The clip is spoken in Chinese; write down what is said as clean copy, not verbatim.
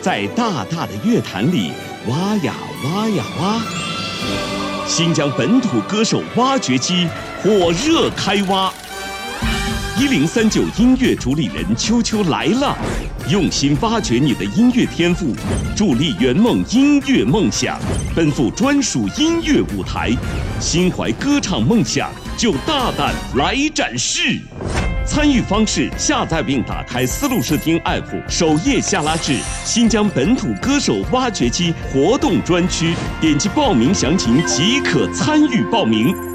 在大大的乐坛里挖呀挖呀挖。新疆本土歌手挖掘机火热开挖。1039音乐主理人秋秋来了，用心挖掘你的音乐天赋，助力圆梦音乐梦想，奔赴专属音乐舞台，心怀歌唱梦想就大胆来展示。参与方式：下载并打开丝路视听 App， 首页下拉至新疆本土歌手挖掘机活动专区，点击报名详情即可参与报名。